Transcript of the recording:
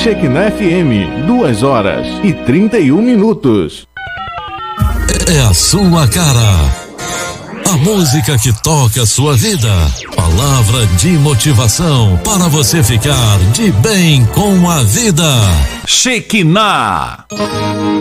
Shekinah FM, 2h31. É a sua cara. A música que toca a sua vida. Palavra de motivação para você ficar de bem com a vida. Shekinah.